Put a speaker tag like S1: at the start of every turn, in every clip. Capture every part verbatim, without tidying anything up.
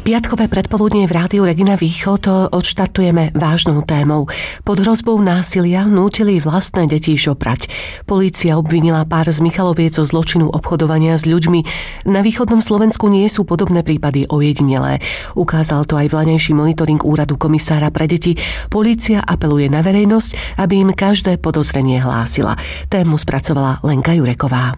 S1: Piatkové predpoludnie v rádiu Regina Východ odštartujeme vážnou témou. Pod hrozbou násilia nútili vlastné deti žobrať. Polícia obvinila pár z Michaloviec zo zločinu obchodovania s ľuďmi. Na východnom Slovensku nie sú podobné prípady ojedinelé. Ukázal to aj vlaňajší monitoring úradu komisára pre deti. Polícia apeluje na verejnosť, aby im každé podozrenie hlásila. Tému spracovala Lenka Jureková.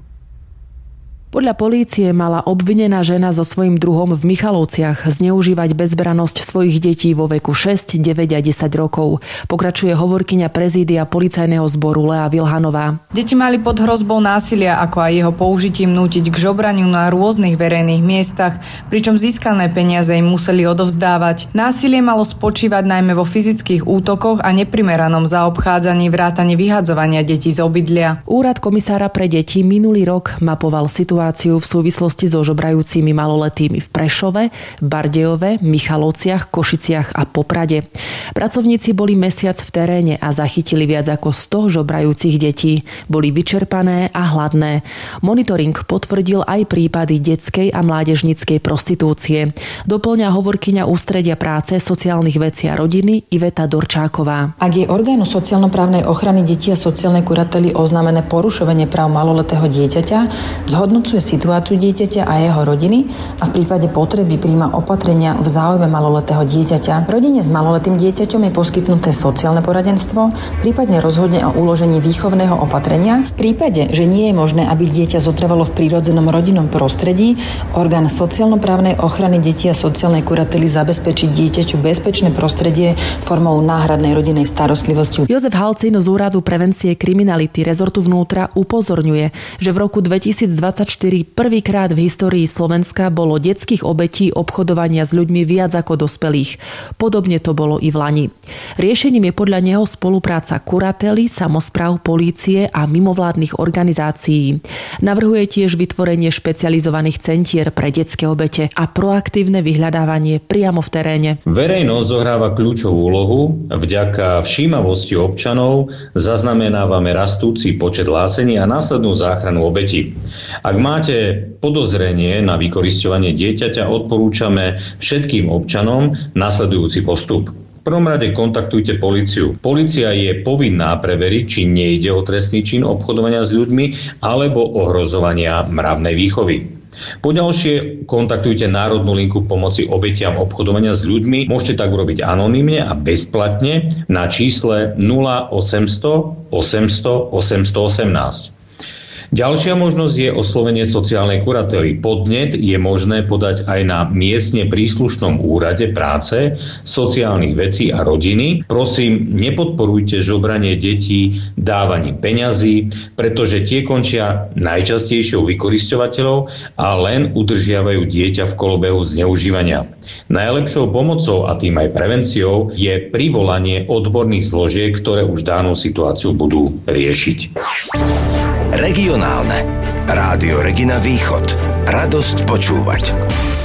S2: Podľa polície mala obvinená žena so svojím druhom v Michalovciach zneužívať bezbranosť svojich detí vo veku šesť, deväť a desať rokov. Pokračuje hovorkyňa prezídia policajného zboru Lea Vilhanová.
S3: Deti mali pod hrozbou násilia, ako aj jeho použitím nútiť k žobraniu na rôznych verejných miestach, pričom získané peniaze im museli odovzdávať. Násilie malo spočívať najmä vo fyzických útokoch a neprimeranom zaobchádzaní vrátane vyhadzovania detí z obydlia.
S2: Úrad komisára pre deti minulý rok mapoval situáciu v súvislosti so žobrajúcimi maloletými v Prešove, Bardejove, Michalovciach, Košiciach a Poprade. Pracovníci boli mesiac v teréne a zachytili viac ako sto žobrajúcich detí. Boli vyčerpané a hladné. Monitoring potvrdil aj prípady detskej a mládežníckej prostitúcie. Dopĺňa hovorkyňa ústredia práce, sociálnych vecí a rodiny Iveta Dorčáková.
S4: Ak je orgánu sociálno-právnej ochrany detí a sociálnej kurately oznámené porušovanie práv maloletého dieťaťa, zhodnú situáciu dieťaťa a jeho rodiny a v prípade potreby prijíma opatrenia v záujme maloletého dieťaťa. Rodine s maloletým dieťaťom je poskytnuté sociálne poradenstvo, prípadne rozhodne o uložení výchovného opatrenia. V prípade, že nie je možné, aby dieťa zotrvalo v prírodzenom rodinnom prostredí, orgán sociálno-právnej ochrany detí a sociálnej kurately zabezpečí dieťaťu bezpečné prostredie formou náhradnej rodinnej starostlivosti.
S2: Jozef Halcin z Úradu prevencie kriminality rezortu vnútra upozorňuje, že v roku dvetisícdvadsaťštyri prvýkrát v histórii Slovenska bolo detských obetí obchodovania s ľuďmi viac ako dospelých. Podobne to bolo i v Lani. Riešením je podľa neho spolupráca kurately, samospráv, polície a mimovládnych organizácií. Navrhuje tiež vytvorenie špecializovaných centier pre detské obete a proaktívne vyhľadávanie priamo v teréne.
S5: Verejnosť zohráva kľúčovú úlohu. Vďaka všímavosti občanov zaznamenávame rastúci počet hlásení a následnú záchranu obetí. Ak máte podozrenie na vykorisťovanie dieťaťa, odporúčame všetkým občanom nasledujúci postup. V prvom rade kontaktujte políciu. Polícia je povinná preveriť, či nejde o trestný čin obchodovania s ľuďmi alebo ohrozovania mravnej výchovy. Poďalšie kontaktujte Národnú linku pomoci obetiam obchodovania s ľuďmi. Môžete tak urobiť anonymne a bezplatne na čísle nula osemsto osemsto osemsto osemnásť. Ďalšia možnosť je oslovenie sociálnej kurately. Podnet je možné podať aj na miestne príslušnom úrade práce, sociálnych vecí a rodiny. Prosím, nepodporujte žobranie detí dávaním peňazí, pretože tie končia najčastejšou vykorisťovateľov a len udržiavajú dieťa v kolobehu zneužívania. Najlepšou pomocou a tým aj prevenciou je privolanie odborných zložiek, ktoré už danú situáciu budú riešiť.
S6: Regionálne. Rádio Regina Východ. Radosť počúvať.